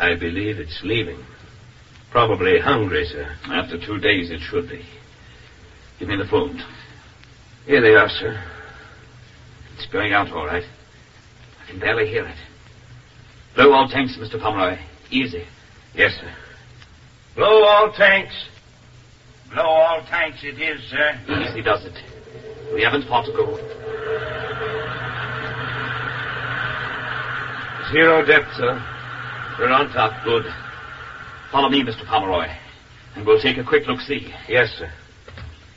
I believe it's leaving. Probably hungry, sir. After 2 days, it should be. Give me the phone. Here they are, sir. It's going out, all right. I can barely hear it. Blow all tanks, Mr. Pomeroy. Easy. Yes, sir. Blow all tanks. Blow all tanks it is, sir. Easy does it. We haven't far to go. 0 depth, sir. We're on top. Good. Follow me, Mr. Pomeroy, and we'll take a quick look-see. Yes, sir.